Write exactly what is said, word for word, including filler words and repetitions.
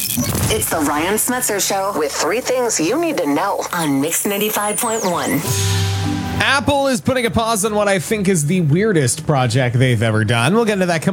It's the Ryan Smetzer Show with three things you need to know on Mix ninety-five point one. Apple is putting a pause on what I think is the weirdest project they've ever done. We'll get into that.